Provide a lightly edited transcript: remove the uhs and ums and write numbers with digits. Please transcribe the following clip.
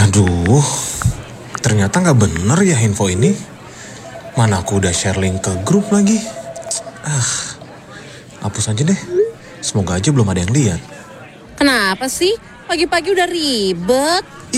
Aduh, ternyata nggak bener ya info ini. Mana aku udah share link ke grup lagi. Hapus aja deh. Semoga aja belum ada yang lihat. Kenapa sih? Pagi-pagi udah ribet.